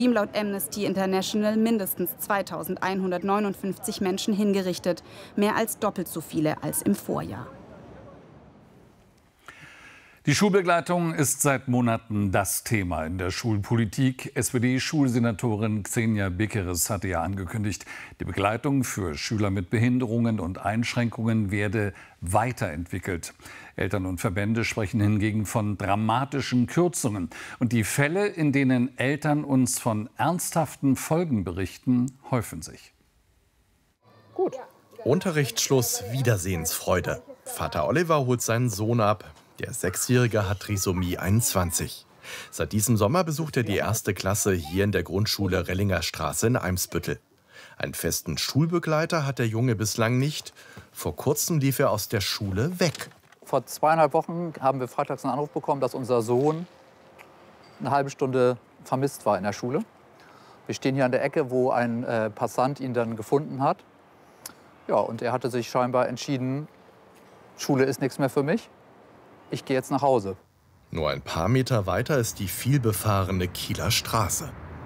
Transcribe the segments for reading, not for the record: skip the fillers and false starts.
Ihm laut Amnesty International mindestens 2159 Menschen hingerichtet, mehr als doppelt so viele als im Vorjahr. Die Schulbegleitung ist seit Monaten das Thema in der Schulpolitik. SPD-Schulsenatorin Xenia Bekeres hatte ja angekündigt, die Begleitung für Schüler mit Behinderungen und Einschränkungen werde weiterentwickelt. Eltern und Verbände sprechen hingegen von dramatischen Kürzungen. Und die Fälle, in denen Eltern uns von ernsthaften Folgen berichten, häufen sich. Gut. Unterrichtsschluss, Wiedersehensfreude. Vater Oliver holt seinen Sohn ab. Der 6-Jährige hat Trisomie 21. Seit diesem Sommer besucht er die 1. Klasse hier in der Grundschule Rellinger Straße in Eimsbüttel. Einen festen Schulbegleiter hat der Junge bislang nicht. Vor kurzem lief er aus der Schule weg. Vor 2,5 Wochen haben wir freitags einen Anruf bekommen, dass unser Sohn eine halbe Stunde vermisst war in der Schule. Wir stehen hier an der Ecke, wo ein Passant ihn dann gefunden hat. Ja, und er hatte sich scheinbar entschieden, Schule ist nichts mehr für mich. Ich gehe jetzt nach Hause. Nur ein paar Meter weiter ist die vielbefahrene Kieler Straße.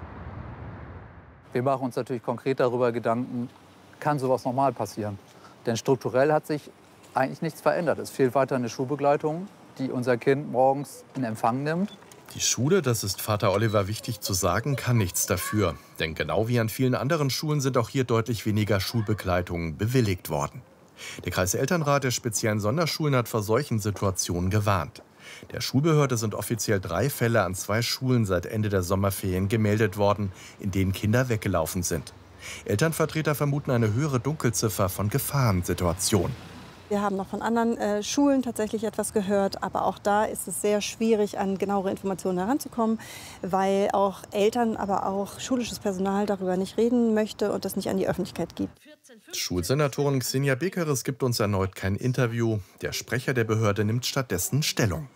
Wir machen uns natürlich konkret darüber Gedanken, kann sowas nochmal passieren? Denn strukturell hat sich eigentlich nichts verändert. Es fehlt weiter eine Schulbegleitung, die unser Kind morgens in Empfang nimmt. Die Schule, das ist Vater Oliver wichtig zu sagen, kann nichts dafür. Denn genau wie an vielen anderen Schulen sind auch hier deutlich weniger Schulbegleitungen bewilligt worden. Der Kreiselternrat der speziellen Sonderschulen hat vor solchen Situationen gewarnt. Der Schulbehörde sind offiziell 3 Fälle an 2 Schulen seit Ende der Sommerferien gemeldet worden, in denen Kinder weggelaufen sind. Elternvertreter vermuten eine höhere Dunkelziffer von Gefahrensituationen. Wir haben noch von anderen Schulen tatsächlich etwas gehört, aber auch da ist es sehr schwierig, an genauere Informationen heranzukommen, weil auch Eltern, aber auch schulisches Personal darüber nicht reden möchte und das nicht an die Öffentlichkeit gibt. Schulsenatorin Xenia Bekeres gibt uns erneut kein Interview. Der Sprecher der Behörde nimmt stattdessen Stellung.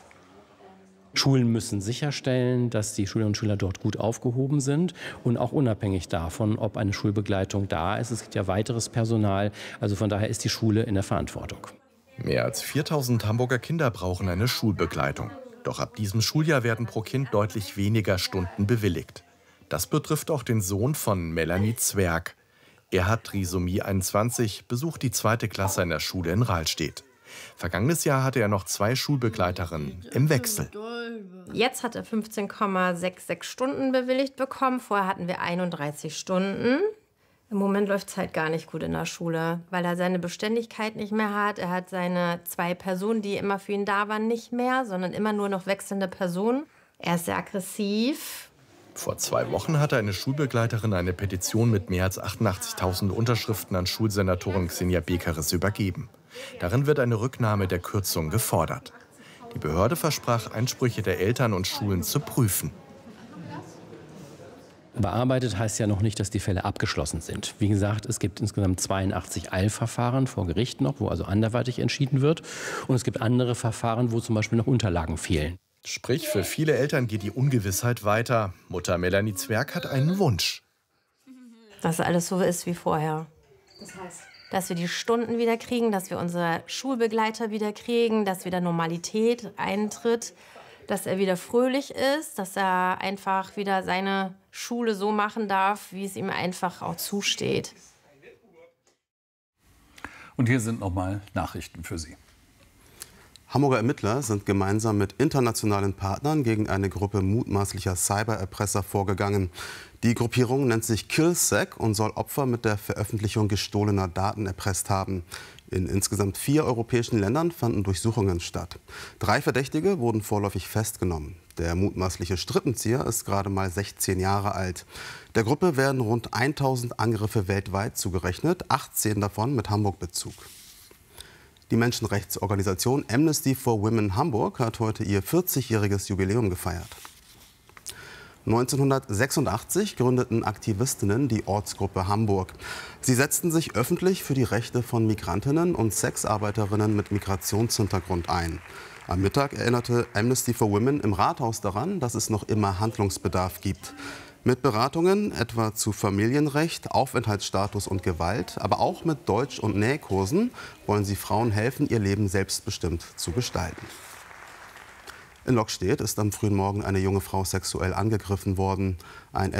Schulen müssen sicherstellen, dass die Schülerinnen und Schüler dort gut aufgehoben sind und auch unabhängig davon, ob eine Schulbegleitung da ist. Es gibt ja weiteres Personal, also von daher ist die Schule in der Verantwortung. Mehr als 4000 Hamburger Kinder brauchen eine Schulbegleitung. Doch ab diesem Schuljahr werden pro Kind deutlich weniger Stunden bewilligt. Das betrifft auch den Sohn von Melanie Zwerg. Er hat Trisomie 21, besucht die 2. Klasse in der Schule in Rahlstedt. Vergangenes Jahr hatte er noch 2 Schulbegleiterinnen im Wechsel. Jetzt hat er 15,66 Stunden bewilligt bekommen. Vorher hatten wir 31 Stunden. Im Moment läuft es halt gar nicht gut in der Schule, weil er seine Beständigkeit nicht mehr hat. Er hat seine 2 Personen, die immer für ihn da waren, nicht mehr, sondern immer nur noch wechselnde Personen. Er ist sehr aggressiv. Vor 2 Wochen hatte eine Schulbegleiterin eine Petition mit mehr als 88.000 Unterschriften an Schulsenatorin Xenia Bekeres übergeben. Darin wird eine Rücknahme der Kürzung gefordert. Die Behörde versprach, Einsprüche der Eltern und Schulen zu prüfen. Bearbeitet heißt ja noch nicht, dass die Fälle abgeschlossen sind. Wie gesagt, es gibt insgesamt 82 Eilverfahren vor Gericht noch, wo also anderweitig entschieden wird. Und es gibt andere Verfahren, wo zum Beispiel noch Unterlagen fehlen. Sprich, für viele Eltern geht die Ungewissheit weiter. Mutter Melanie Zwerg hat einen Wunsch. Dass alles so ist wie vorher. Das heißt, dass wir die Stunden wieder kriegen, dass wir unsere Schulbegleiter wieder kriegen, dass wieder Normalität eintritt, dass er wieder fröhlich ist, dass er einfach wieder seine Schule so machen darf, wie es ihm einfach auch zusteht. Und hier sind nochmal Nachrichten für Sie. Hamburger Ermittler sind gemeinsam mit internationalen Partnern gegen eine Gruppe mutmaßlicher Cybererpresser vorgegangen. Die Gruppierung nennt sich KillSec und soll Opfer mit der Veröffentlichung gestohlener Daten erpresst haben. In insgesamt 4 europäischen Ländern fanden Durchsuchungen statt. 3 Verdächtige wurden vorläufig festgenommen. Der mutmaßliche Strippenzieher ist gerade mal 16 Jahre alt. Der Gruppe werden rund 1000 Angriffe weltweit zugerechnet, 18 davon mit Hamburg-Bezug. Die Menschenrechtsorganisation Amnesty for Women Hamburg hat heute ihr 40-jähriges Jubiläum gefeiert. 1986 gründeten Aktivistinnen die Ortsgruppe Hamburg. Sie setzten sich öffentlich für die Rechte von Migrantinnen und Sexarbeiterinnen mit Migrationshintergrund ein. Am Mittag erinnerte Amnesty for Women im Rathaus daran, dass es noch immer Handlungsbedarf gibt. Mit Beratungen etwa zu Familienrecht, Aufenthaltsstatus und Gewalt, aber auch mit Deutsch- und Nähkursen wollen sie Frauen helfen, ihr Leben selbstbestimmt zu gestalten. In Lockstedt ist am frühen Morgen eine junge Frau sexuell angegriffen worden. Ein